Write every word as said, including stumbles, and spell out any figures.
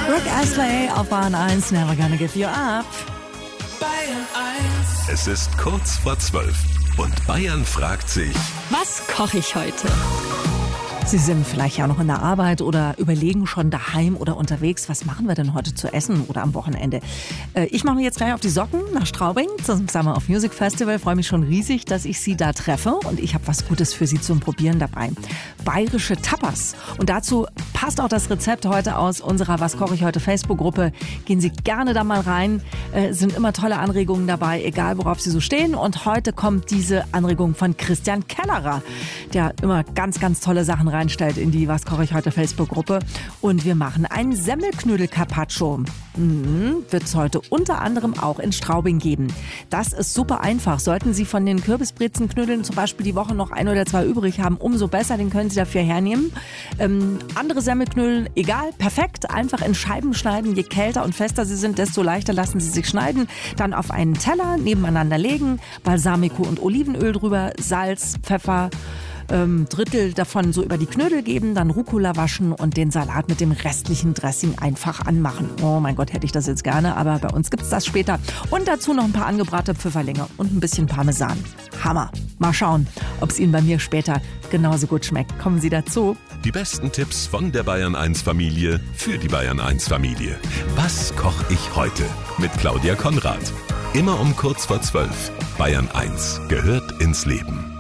Rick Astley auf Bayern eins, Never Gonna Give You Up. Bayern eins. Es ist kurz vor zwölf und Bayern fragt sich: Was koche ich heute? Sie sind vielleicht ja noch in der Arbeit oder überlegen schon daheim oder unterwegs, was machen wir denn heute zu essen oder am Wochenende? Äh, ich mache mich jetzt gleich auf die Socken nach Straubing zum Summer of Music Festival. Freue mich schon riesig, dass ich Sie da treffe und ich habe was Gutes für Sie zum Probieren dabei. Bayerische Tapas. Und dazu passt auch das Rezept heute aus unserer Was koche ich heute Facebook-Gruppe. Gehen Sie gerne da mal rein. Äh, sind immer tolle Anregungen dabei, egal worauf Sie so stehen. Und heute kommt diese Anregung von Christian Kellerer, der immer ganz, ganz tolle Sachen reinstellt in die Was koche ich heute Facebook-Gruppe. Und wir machen einen Semmelknödel-Carpaccio. Mhm, wird es heute unter anderem auch in Straubing geben. Das ist super einfach. Sollten Sie von den Kürbisbrezenknödeln zum Beispiel die Woche noch ein oder zwei übrig haben, umso besser, den können Sie dafür hernehmen. Ähm, andere Semmelknödel, egal, perfekt. Einfach in Scheiben schneiden. Je kälter und fester sie sind, desto leichter lassen sie sich schneiden. Dann auf einen Teller nebeneinander legen, Balsamico und Olivenöl drüber, Salz, Pfeffer, Ähm, Drittel davon so über die Knödel geben, dann Rucola waschen und den Salat mit dem restlichen Dressing einfach anmachen. Oh mein Gott, hätte ich das jetzt gerne, aber bei uns gibt's das später. Und dazu noch ein paar angebratene Pfifferlinge und ein bisschen Parmesan. Hammer. Mal schauen, ob es Ihnen bei mir später genauso gut schmeckt. Kommen Sie dazu. Die besten Tipps von der Bayern eins Familie für die Bayern eins Familie. Was koche ich heute? Mit Claudia Konrad. Immer um kurz vor zwölf. Bayern eins gehört ins Leben.